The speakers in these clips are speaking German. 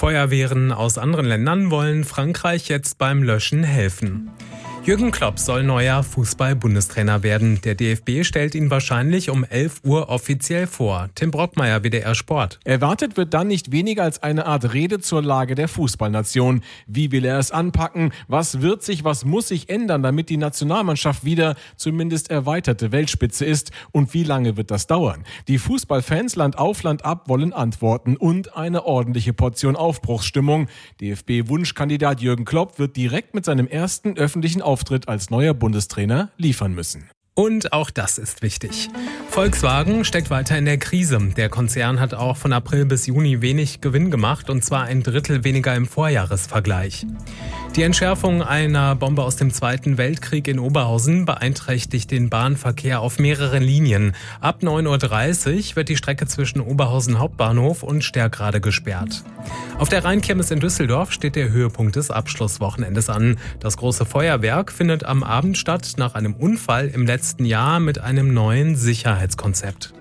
Feuerwehren aus anderen Ländern wollen Frankreich jetzt beim Löschen helfen. Jürgen Klopp soll neuer Fußball-Bundestrainer werden. Der DFB stellt ihn wahrscheinlich um 11 Uhr offiziell vor. Tim Brockmeier, WDR Sport. Erwartet wird dann nicht weniger als eine Art Rede zur Lage der Fußballnation. Wie will er es anpacken? Was muss sich ändern, damit die Nationalmannschaft wieder zumindest erweiterte Weltspitze ist? Und wie lange wird das dauern? Die Fußballfans Land auf, Land ab wollen Antworten und eine ordentliche Portion Aufbruchsstimmung. DFB-Wunschkandidat Jürgen Klopp wird direkt mit seinem ersten öffentlichen Auftritt als neuer Bundestrainer liefern müssen. Und auch das ist wichtig. Volkswagen steckt weiter in der Krise. Der Konzern hat auch von April bis Juni wenig Gewinn gemacht, und zwar 1/3 weniger im Vorjahresvergleich. Die Entschärfung einer Bombe aus dem Zweiten Weltkrieg in Oberhausen beeinträchtigt den Bahnverkehr auf mehreren Linien. Ab 9:30 Uhr wird die Strecke zwischen Oberhausen Hauptbahnhof und Sterkrade gesperrt. Auf der Rheinkirmes in Düsseldorf steht der Höhepunkt des Abschlusswochenendes an. Das große Feuerwerk findet am Abend statt, nach einem Unfall im letzten Jahr mit einem neuen Sicherheitskonzept.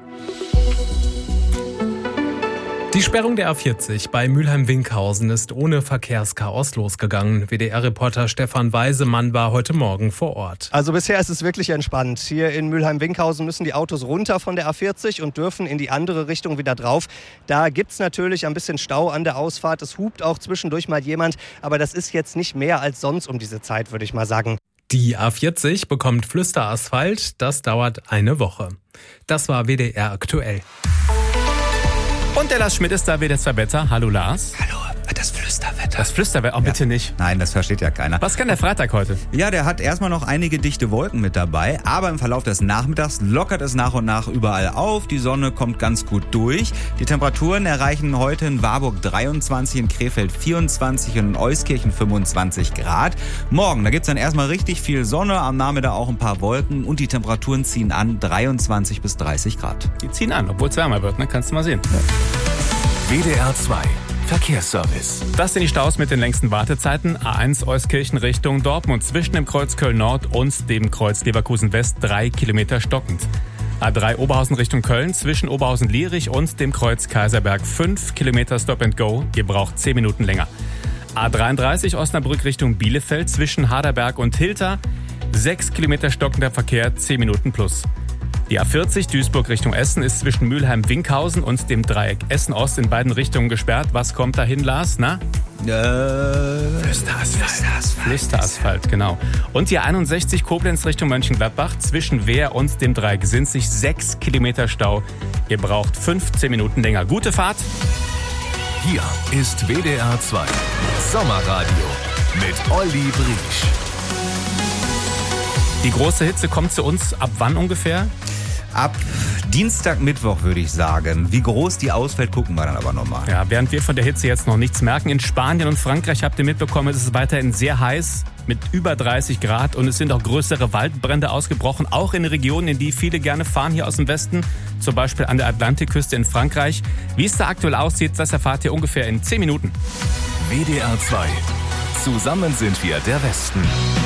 Die Sperrung der A40 bei Mülheim-Winkhausen ist ohne Verkehrschaos losgegangen. WDR-Reporter Stefan Weisemann war heute Morgen vor Ort. Also bisher ist es wirklich entspannt. Hier in Mülheim-Winkhausen müssen die Autos runter von der A40 und dürfen in die andere Richtung wieder drauf. Da gibt es natürlich ein bisschen Stau an der Ausfahrt. Es hupt auch zwischendurch mal jemand. Aber das ist jetzt nicht mehr als sonst um diese Zeit, würde ich mal sagen. Die A40 bekommt Flüsterasphalt. Das dauert eine Woche. Das war WDR aktuell. Und der Lars Schmidt ist da, WDR Wetter. Hallo Lars. Hallo, das Flüsterwetter. Das Flüsterwetter, bitte nicht. Nein, das versteht ja keiner. Was kann der Freitag heute? Ja, der hat erstmal noch einige dichte Wolken mit dabei, aber im Verlauf des Nachmittags lockert es nach und nach überall auf. Die Sonne kommt ganz gut durch. Die Temperaturen erreichen heute in Warburg 23, in Krefeld 24 und in Euskirchen 25 Grad. Morgen, da gibt's dann erstmal richtig viel Sonne, am Nachmittag auch ein paar Wolken und die Temperaturen ziehen an 23 bis 30 Grad. Die ziehen an, obwohl es wärmer wird, ne? Kannst du mal sehen. Ja. WDR 2 Verkehrsservice. Das sind die Staus mit den längsten Wartezeiten. A1 Euskirchen Richtung Dortmund zwischen dem Kreuz Köln-Nord und dem Kreuz Leverkusen-West 3 Kilometer stockend. A3 Oberhausen Richtung Köln zwischen Oberhausen-Lierich und dem Kreuz Kaiserberg 5 Kilometer Stop and Go. Ihr braucht 10 Minuten länger. A33 Osnabrück Richtung Bielefeld zwischen Harderberg und Hilter 6 Kilometer stockender Verkehr, 10 Minuten plus. Die A40 Duisburg Richtung Essen ist zwischen Mülheim-Winkhausen und dem Dreieck Essen-Ost in beiden Richtungen gesperrt. Was kommt dahin, Lars? Na? Flüsterasphalt, genau. Und die A61 Koblenz Richtung Mönchengladbach zwischen Wehr und dem Dreieck sind sich 6 Kilometer Stau. Ihr braucht 15 Minuten länger. Gute Fahrt. Hier ist WDR 2 Sommerradio mit Olli Briesch. Die große Hitze kommt zu uns ab wann ungefähr? Ab Dienstag, Mittwoch würde ich sagen. Wie groß die ausfällt, gucken wir dann aber nochmal. Ja, während wir von der Hitze jetzt noch nichts merken, in Spanien und Frankreich habt ihr mitbekommen, ist es weiterhin sehr heiß mit über 30 Grad und es sind auch größere Waldbrände ausgebrochen, auch in Regionen, in die viele gerne fahren hier aus dem Westen, zum Beispiel an der Atlantikküste in Frankreich. Wie es da aktuell aussieht, das erfahrt ihr ungefähr in 10 Minuten. WDR 2. Zusammen sind wir der Westen.